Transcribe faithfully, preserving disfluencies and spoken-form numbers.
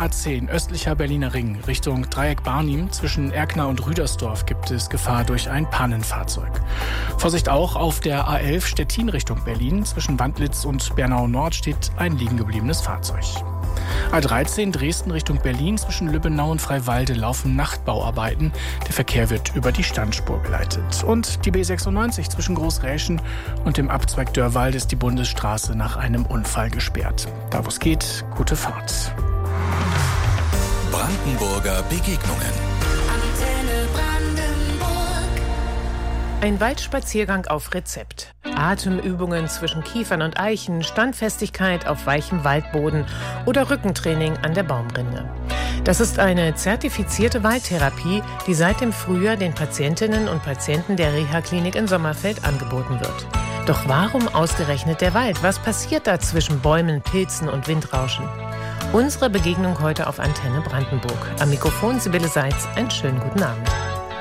A zehn, östlicher Berliner Ring, Richtung Dreieck Barnim. Zwischen Erkner und Rüdersdorf gibt es Gefahr durch ein Pannenfahrzeug. Vorsicht auch auf der A elf Stettin Richtung Berlin. Zwischen Wandlitz und Bernau Nord steht ein liegengebliebenes Fahrzeug. A dreizehn Dresden Richtung Berlin. Zwischen Lübbenau und Freiwalde laufen Nachtbauarbeiten. Der Verkehr wird über die Standspur geleitet. Und die B sechsundneunzig zwischen Großräschen und dem Abzweig Dörrwald ist die Bundesstraße nach einem Unfall gesperrt. Da wo es geht, gute Fahrt. Brandenburger Begegnungen. Ein Waldspaziergang auf Rezept. Atemübungen zwischen Kiefern und Eichen, Standfestigkeit auf weichem Waldboden oder Rückentraining an der Baumrinde. Das ist eine zertifizierte Waldtherapie, die seit dem Frühjahr den Patientinnen und Patienten der Reha-Klinik in Sommerfeld angeboten wird. Doch warum ausgerechnet der Wald? Was passiert da zwischen Bäumen, Pilzen und Windrauschen? Unsere Begegnung heute auf Antenne Brandenburg. Am Mikrofon Sibylle Seitz. Einen schönen guten Abend.